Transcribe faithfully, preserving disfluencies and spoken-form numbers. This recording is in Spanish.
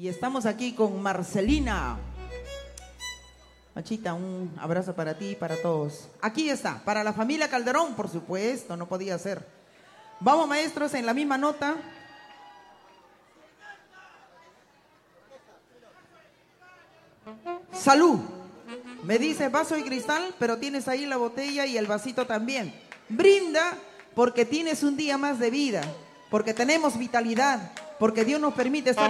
Y estamos aquí con Marcelina. Machita, un abrazo para ti y para todos. Aquí está, para la familia Calderón, por supuesto, no podía ser. Vamos, maestros, en la misma nota. Salud. Me dice vaso y cristal, pero tienes ahí la botella y el vasito también. Brinda porque tienes un día más de vida, porque tenemos vitalidad, porque Dios nos permite estar